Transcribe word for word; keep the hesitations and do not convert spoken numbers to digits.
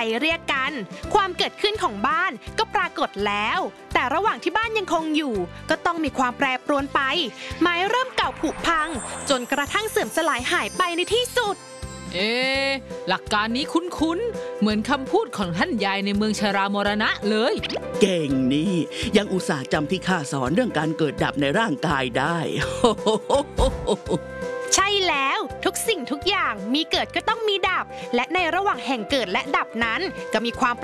เรียกกันความเกิดขึ้นของบ้านก็ปรากฏแล้วแต่ระหว่างที่บ้านยังคงอยู่ก็ต้องมีความแปรปรวนไปไม้เริ่มเก่าผุพังจนกระทั่งเสื่อมสลายหายไปในที่สุดเอ๊ะหลักการนี้คุ้นๆเหมือนคำพูดของท่านยายในเมืองชรามรณะเลยเก่งนี่ยังอุตส่าห์จำที่ข้าสอนเรื่องการเกิดดับในร่างกายได้ใช่แล้วทุกสิ่งทุกอย่างมีเกิดก็ต้องมีดับและในระหว่างแห่งเกิดและดับนั้นก็มีความ